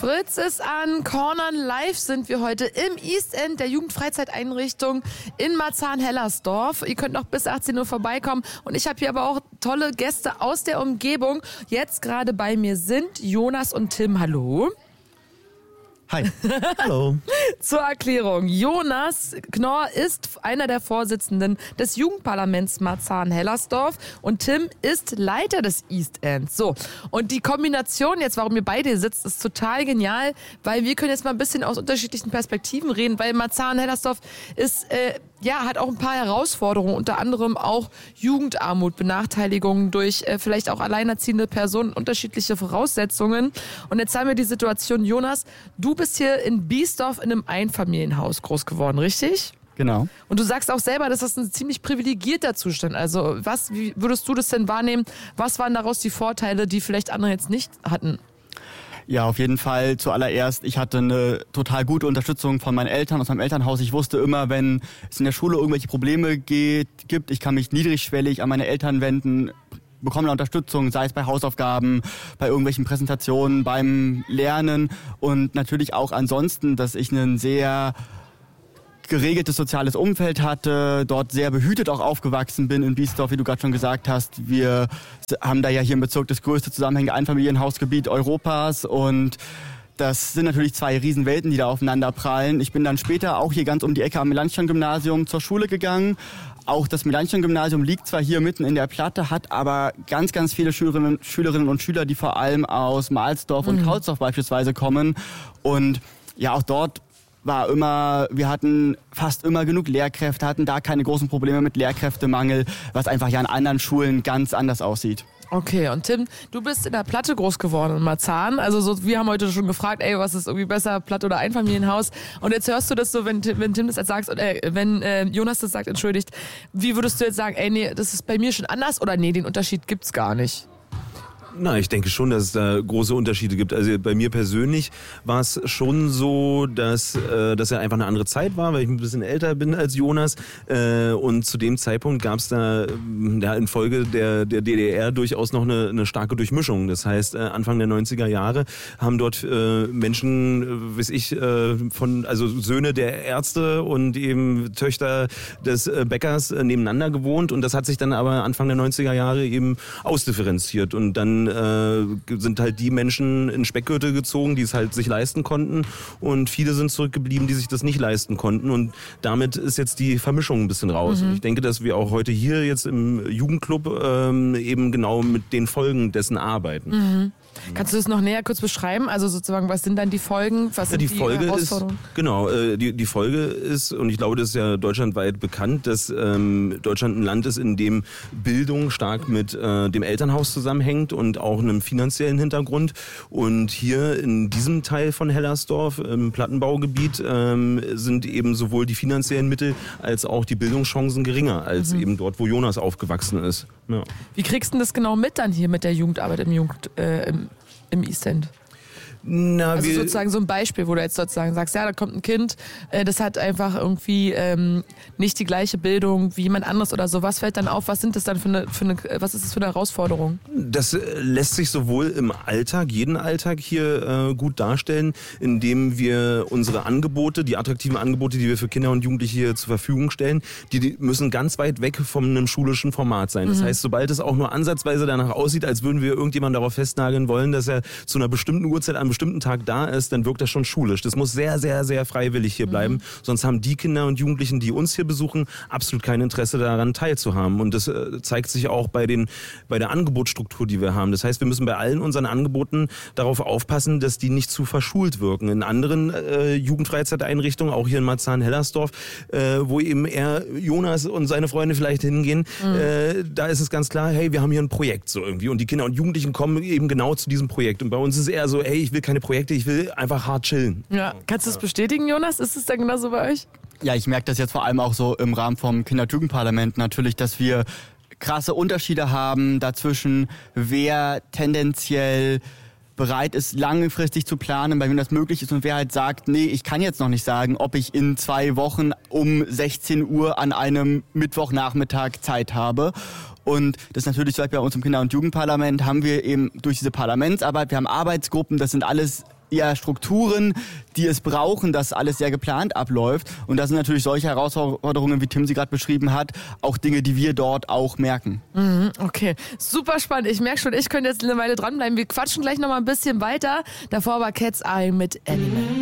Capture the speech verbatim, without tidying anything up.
Fritz ist an, Cornern live sind wir heute im East End der Jugendfreizeiteinrichtung in Marzahn-Hellersdorf. Ihr könnt noch bis achtzehn Uhr vorbeikommen und ich habe hier aber auch tolle Gäste aus der Umgebung. Jetzt gerade bei mir sind Jonas und Tim. Hallo. Hi. Hallo. Zur Erklärung. Jonas Knorr ist einer der Vorsitzenden des Jugendparlaments Marzahn-Hellersdorf und Tim ist Leiter des East Ends. So, und die Kombination jetzt, warum ihr beide sitzt, ist total genial, weil wir können jetzt mal ein bisschen aus unterschiedlichen Perspektiven reden, weil Marzahn-Hellersdorf ist, äh, ja, hat auch ein paar Herausforderungen, unter anderem auch Jugendarmut, Benachteiligungen durch äh, vielleicht auch alleinerziehende Personen, unterschiedliche Voraussetzungen. Und jetzt haben wir die Situation, Jonas, du bist hier in Biesdorf in einem Einfamilienhaus groß geworden, richtig? Genau. Und du sagst auch selber, dass das ein ziemlich privilegierter Zustand. Also was, wie würdest du das denn wahrnehmen? Was waren daraus die Vorteile, die vielleicht andere jetzt nicht hatten? Ja, auf jeden Fall zuallererst, ich hatte eine total gute Unterstützung von meinen Eltern aus meinem Elternhaus. Ich wusste immer, wenn es in der Schule irgendwelche Probleme geht, gibt, ich kann mich niedrigschwellig an meine Eltern wenden, bekomme eine Unterstützung, sei es bei Hausaufgaben, bei irgendwelchen Präsentationen, beim Lernen und natürlich auch ansonsten, dass ich einen sehr geregeltes soziales Umfeld hatte, dort sehr behütet auch aufgewachsen bin in Biesdorf, wie du gerade schon gesagt hast. Wir haben da ja hier im Bezirk das größte zusammenhängende Einfamilienhausgebiet Europas und das sind natürlich zwei Riesenwelten, die da aufeinander prallen. Ich bin dann später auch hier ganz um die Ecke am Melanchthon-Gymnasium zur Schule gegangen. Auch das Melanchthon-Gymnasium liegt zwar hier mitten in der Platte, hat aber ganz, ganz viele Schülerinnen, Schülerinnen und Schüler, die vor allem aus Mahlsdorf und mhm. Kaulsdorf beispielsweise kommen. Und ja, auch dort war immer, wir hatten fast immer genug Lehrkräfte, hatten da keine großen Probleme mit Lehrkräftemangel, was einfach ja an anderen Schulen ganz anders aussieht. Okay, und Tim, du bist in der Platte groß geworden in Marzahn. Also so, wir haben heute schon gefragt, ey, was ist irgendwie besser, Platte oder Einfamilienhaus? Und jetzt hörst du das so, wenn, wenn Tim das jetzt sagt, äh, wenn äh, Jonas das sagt, entschuldigt, wie würdest du jetzt sagen, ey, nee, das ist bei mir schon anders oder nee, den Unterschied gibt's gar nicht? Na, ich denke schon, dass es da große Unterschiede gibt. Also bei mir persönlich war es schon so, dass äh, dass ja einfach eine andere Zeit war, weil ich ein bisschen älter bin als Jonas. Äh, und zu dem Zeitpunkt gab es da ja, infolge der der D D R durchaus noch eine, eine starke Durchmischung. Das heißt, äh, Anfang der neunziger Jahre haben dort äh, Menschen, äh, weiß ich, äh, von also Söhne der Ärzte und eben Töchter des äh, Bäckers äh, nebeneinander gewohnt. Und das hat sich dann aber Anfang der neunziger Jahre eben ausdifferenziert. Und dann äh, sind halt die Menschen in Speckgürtel gezogen, die es halt sich leisten konnten und viele sind zurückgeblieben, die sich das nicht leisten konnten und damit ist jetzt die Vermischung ein bisschen raus. Mhm. Und ich denke, dass wir auch heute hier jetzt im Jugendclub ähm, eben genau mit den Folgen dessen arbeiten. Mhm. Kannst du das noch näher kurz beschreiben? Also sozusagen, was sind dann die Folgen? Was sind ja, die, die Folge Herausforderungen? Ist, genau, äh, die, die Folge ist, und ich glaube, das ist ja deutschlandweit bekannt, dass ähm, Deutschland ein Land ist, in dem Bildung stark mit äh, dem Elternhaus zusammenhängt und auch einem finanziellen Hintergrund. Und hier in diesem Teil von Hellersdorf, im Plattenbaugebiet, ähm, sind eben sowohl die finanziellen Mittel als auch die Bildungschancen geringer als mhm. eben dort, wo Jonas aufgewachsen ist. Ja. Wie kriegst du das genau mit dann hier mit der Jugendarbeit im, Jugend, äh, im, im East End? Na, also wir sozusagen so ein Beispiel, wo du jetzt sozusagen sagst, ja, da kommt ein Kind, äh, das hat einfach irgendwie ähm, nicht die gleiche Bildung wie jemand anderes oder so. Was fällt dann auf? Was sind das dann für eine, für eine was ist das für eine Herausforderung? Das lässt sich sowohl im Alltag, jeden Alltag hier äh, gut darstellen, indem wir unsere Angebote, die attraktiven Angebote, die wir für Kinder und Jugendliche hier zur Verfügung stellen, die, die müssen ganz weit weg von einem schulischen Format sein. Das mhm. heißt, sobald es auch nur ansatzweise danach aussieht, als würden wir irgendjemanden darauf festnageln wollen, dass er zu einer bestimmten Uhrzeit an bestimmten Tag da ist, dann wirkt das schon schulisch. Das muss sehr, sehr, sehr freiwillig hier bleiben. Mhm. Sonst haben die Kinder und Jugendlichen, die uns hier besuchen, absolut kein Interesse daran teilzuhaben. Und das äh, zeigt sich auch bei den, bei der Angebotsstruktur, die wir haben. Das heißt, wir müssen bei allen unseren Angeboten darauf aufpassen, dass die nicht zu verschult wirken. In anderen äh, Jugendfreizeiteinrichtungen, auch hier in Marzahn-Hellersdorf, äh, wo eben eher Jonas und seine Freunde vielleicht hingehen, mhm. äh, da ist es ganz klar, hey, wir haben hier ein Projekt so irgendwie. Und die Kinder und Jugendlichen kommen eben genau zu diesem Projekt. Und bei uns ist es eher so, hey, ich will keine Projekte, ich will einfach hart chillen. Ja. Kannst du das bestätigen, Jonas? Ist es dann genauso bei euch? Ja, ich merke das jetzt vor allem auch so im Rahmen vom Kinder- und Jugendparlament natürlich, dass wir krasse Unterschiede haben dazwischen, wer tendenziell bereit ist, langfristig zu planen, bei wem das möglich ist und wer halt sagt, nee, ich kann jetzt noch nicht sagen, ob ich in zwei Wochen um sechzehn Uhr an einem Mittwochnachmittag Zeit habe. Und das ist natürlich zum Beispiel bei uns im Kinder- und Jugendparlament haben wir eben durch diese Parlamentsarbeit, wir haben Arbeitsgruppen, das sind alles eher Strukturen, die es brauchen, dass alles sehr geplant abläuft. Und das sind natürlich solche Herausforderungen, wie Tim sie gerade beschrieben hat, auch Dinge, die wir dort auch merken. Mhm, okay, super spannend. Ich merke schon, ich könnte jetzt eine Weile dranbleiben. Wir quatschen gleich noch mal ein bisschen weiter. Davor war Cat's Eye mit Animal.